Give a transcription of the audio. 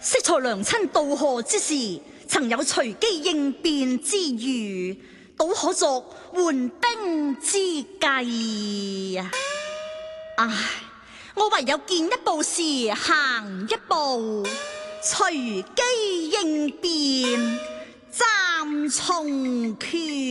昔在娘親渡河之時，曾有隨機應變之虞，倒可作緩兵之計。唉，我唯有見一步時行一步，隨機應變，暫從權。